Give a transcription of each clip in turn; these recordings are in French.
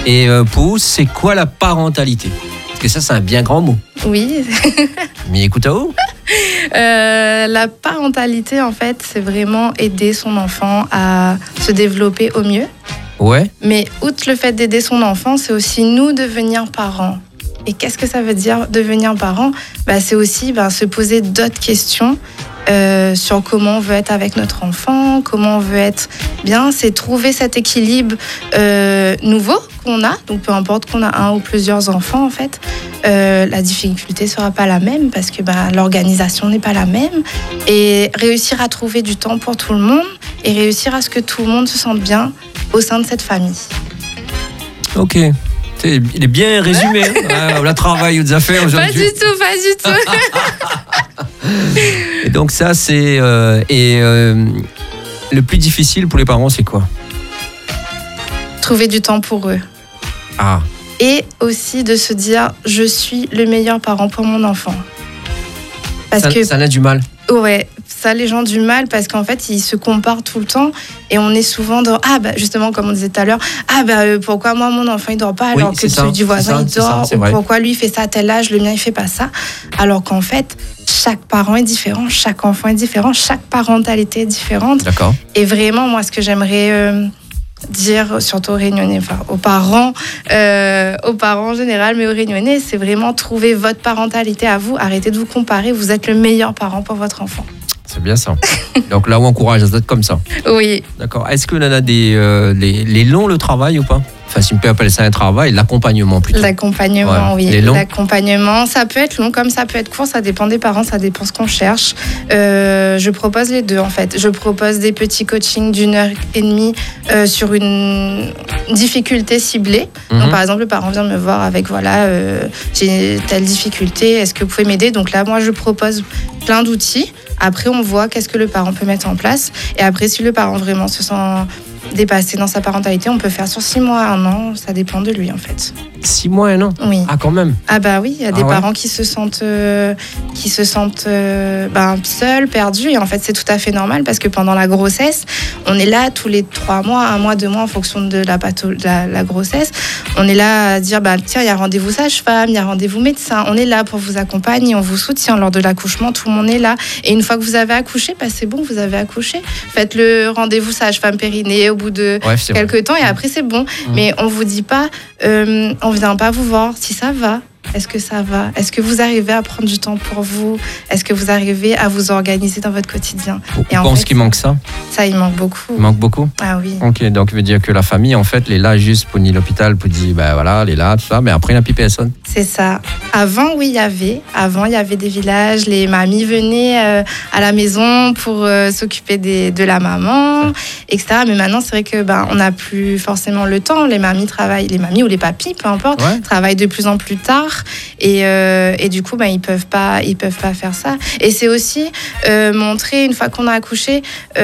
Et pour vous, c'est quoi la parentalité? Parce que ça, c'est un bien grand mot. Oui. Mais écoute à où? La parentalité, en fait, c'est vraiment aider son enfant à se développer au mieux. Ouais. Mais outre le fait d'aider son enfant, c'est aussi nous devenir parents. Et qu'est-ce que ça veut dire devenir parent? C'est aussi se poser d'autres questions sur comment on veut être avec notre enfant, comment on veut être bien. C'est trouver cet équilibre nouveau qu'on a. Donc peu importe qu'on a un ou plusieurs enfants, en fait, la difficulté ne sera pas la même parce que l'organisation n'est pas la même. Et réussir à trouver du temps pour tout le monde et réussir à ce que tout le monde se sente bien au sein de cette famille. Ok. Il est bien résumé. Le travail aux affaires aujourd'hui. Pas du tout. Et donc ça, c'est... le plus difficile pour les parents, c'est quoi? Trouver du temps pour eux. Ah. Et aussi de se dire, je suis le meilleur parent pour mon enfant. Parce que ça a du mal. Ouais, ça, les gens ont du mal parce qu'en fait, ils se comparent tout le temps et on est souvent dans justement, comme on disait tout à l'heure, pourquoi moi, mon enfant, il dort pas alors que celui du voisin, il dort, ou pourquoi lui, il fait ça à tel âge, le mien, il fait pas ça. Alors qu'en fait, chaque parent est différent, chaque enfant est différent, chaque parentalité est différente. D'accord. Et vraiment, moi, ce que j'aimerais dire, surtout aux Réunionnais, aux parents en général, mais aux Réunionnais, c'est vraiment trouver votre parentalité à vous. Arrêtez de vous comparer, vous êtes le meilleur parent pour votre enfant. C'est bien ça. Donc là, on encourage à se être comme ça. Oui. D'accord. Est-ce que l'on a les longs, le travail ou pas? Enfin, si on peut appeler ça un travail, l'accompagnement plutôt. L'accompagnement, ouais. Oui. L'accompagnement, ça peut être long comme ça peut être court, ça dépend des parents, ça dépend ce qu'on cherche. Je propose les deux en fait. Je propose des petits coachings d'1h30 sur une difficulté ciblée. Donc par exemple, le parent vient me voir avec j'ai telle difficulté, est-ce que vous pouvez m'aider? Donc là, moi, je propose plein d'outils. Après, on voit qu'est-ce que le parent peut mettre en place. Et après, si le parent vraiment se sent dépassé dans sa parentalité, on peut faire sur 6 mois, 1 an, ça dépend de lui en fait. 6 mois, 1 an? Oui. Ah, quand même. Oui, il y a des parents qui se sentent seuls, perdus, et en fait c'est tout à fait normal parce que pendant la grossesse, on est là tous les 3 mois, 1 mois, 2 mois en fonction de la grossesse. On est là à dire tiens, il y a rendez-vous sage-femme, il y a rendez-vous médecin, on est là pour vous accompagner, on vous soutient lors de l'accouchement, tout le monde est là. Et une fois que vous avez accouché, c'est bon, vous avez accouché. Faites le rendez-vous sage-femme périnée au bout de quelques temps et après c'est bon. Mais on vous dit pas, on vient pas vous voir si ça va. Est-ce que ça va? Est-ce que vous arrivez à prendre du temps pour vous? Est-ce que vous arrivez à vous organiser dans votre quotidien? Vous pensez qu'il manque ça? Ça, il manque beaucoup. Il manque beaucoup? Ah oui. Ok, donc ça veut dire que la famille, en fait, elle est là juste pour ni l'hôpital, pour dire, elle est là, tout ça, mais après, il n'y a plus personne. C'est ça. Avant, oui, il y avait des villages, les mamies venaient à la maison pour s'occuper de la maman, etc. Mais maintenant, c'est vrai que on n'a plus forcément le temps. Les mamies ou les papis, peu importe, travaillent de plus en plus tard. Et du coup, ils peuvent pas faire ça. Et c'est aussi montrer, une fois qu'on a accouché,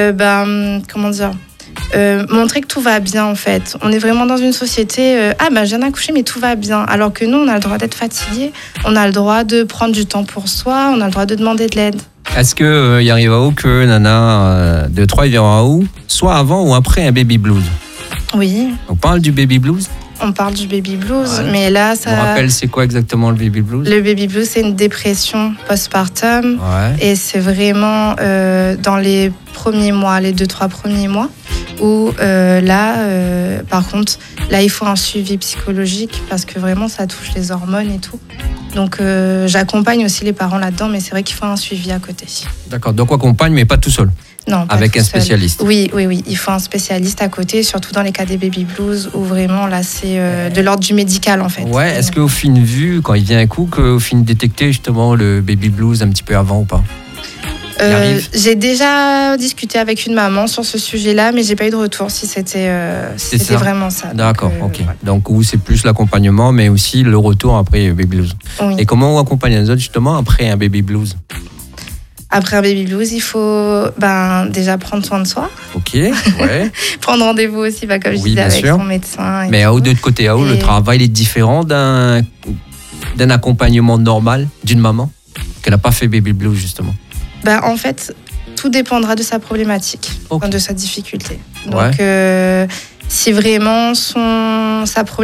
montrer que tout va bien en fait. On est vraiment dans une société, je viens d'accoucher mais tout va bien. Alors que nous, on a le droit d'être fatigué, on a le droit de prendre du temps pour soi, on a le droit de demander de l'aide. Est-ce qu'il arrive à où que Nana de 3 il viendra où? Soit avant ou après un baby blues? Oui. On parle du baby blues? On parle du baby blues, mais là, ça... On rappelle, c'est quoi exactement le baby blues? Le baby blues, c'est une dépression postpartum. Et c'est vraiment dans les premiers mois, les 2-3 premiers mois, où par contre, là, il faut un suivi psychologique parce que vraiment, ça touche les hormones et tout. Donc, j'accompagne aussi les parents là-dedans, mais c'est vrai qu'il faut un suivi à côté. D'accord, donc on accompagne, mais pas tout seul? Non, pas avec un spécialiste. Oui, il faut un spécialiste à côté, surtout dans les cas des baby blues où vraiment là c'est de l'ordre du médical en fait. Ouais, est-ce qu'au fin de vue, quand il vient un coup, qu'au fin de détecter justement le baby blues un petit peu avant ou pas? J'ai déjà discuté avec une maman sur ce sujet-là, mais j'ai pas eu de retour si c'était vraiment ça. D'accord, ok. Ouais. Donc où c'est plus l'accompagnement, mais aussi le retour après baby blues. Oui. Et comment on accompagne les autres justement après un baby blues? Après un baby blues, il faut déjà prendre soin de soi. Ok, ouais. Prendre rendez-vous aussi, comme je disais, avec son médecin. Mais de l'autre côté, le travail est différent d'un accompagnement normal d'une maman qu'elle n'a pas fait baby blues justement? En fait, tout dépendra de sa problématique, de sa difficulté. Donc, si vraiment sa problématique